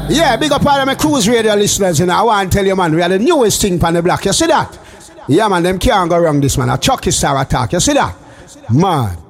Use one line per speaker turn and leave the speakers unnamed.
Yeah, big up all of my cruise radio listeners, you know. I want to tell you, man, we are the newest thing on the block. You see that? Yeah, man, them can't go wrong this, man. A Chucky Star attack. You see that? Man.